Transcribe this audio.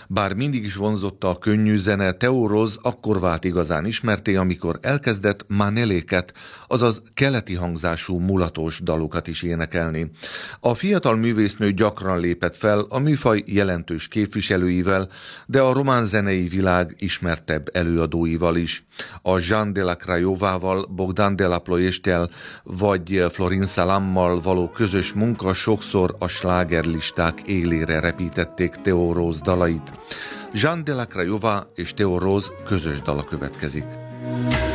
Bár mindig is vonzotta a könnyű zene, Theo Rose akkor vált igazán ismertté, amikor elkezdett maneléket, azaz keleti hangzású mulatos dalokat is énekelni. A fiatal művésznő gyakran lépett fel a műfaj jelentős képviselőivel, de a román zenei világ ismertebb előadóival is. A Jean de la Craiovával, Bogdan de la Ploieștiel vagy Florin Salammal való közös munka sokszor a slágerlisták élére repítették Theo Rose dalait. Jean de la Craiova és Theo Rose közös dala következik.